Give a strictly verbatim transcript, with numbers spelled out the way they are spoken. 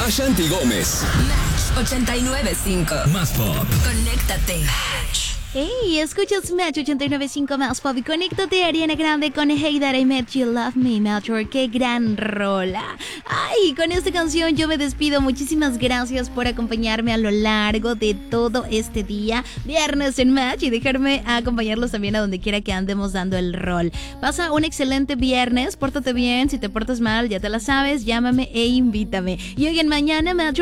Ashanti Gómez. Match ochenta y nueve punto cinco. Más pop. Conéctate. Match. Hey, escuchas Match ochenta y nueve punto cinco más pop y conéctate a Ariana Grande con Hey That I Met You Love Me, Melchor. Qué gran rola. Ay, con esta canción yo me despido. Muchísimas gracias por acompañarme a lo largo de todo este día, viernes en Match, y dejarme acompañarlos también a donde quiera que andemos dando el rol. Pasa un excelente viernes, pórtate bien. Si te portas mal, ya te la sabes, llámame e invítame. Y hoy en Mañana Match